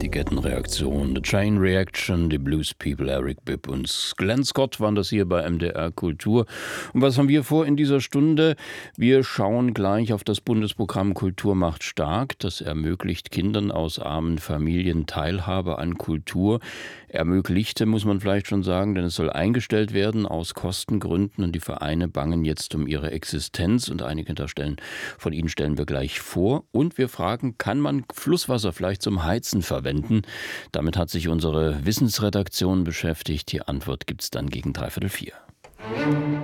die Kettenreaktion, The Chain Reaction, die Blues People, Eric Bibb und Glenn Scott waren das hier bei MDR Kultur. Und was haben wir vor in dieser Stunde? Wir schauen gleich auf das Bundesprogramm Kultur macht stark. Das ermöglicht Kindern aus armen Familien Teilhabe an Kultur. Ermöglichte, muss man vielleicht schon sagen, denn es soll eingestellt werden aus Kostengründen und die Vereine bangen jetzt um ihre Existenz und einige von ihnen stellen wir gleich vor. Und wir fragen, kann man Flusswasser vielleicht zum Heizen verwenden? Damit hat sich unsere Wissensredaktion beschäftigt. Die Antwort gibt es dann gegen 3/4.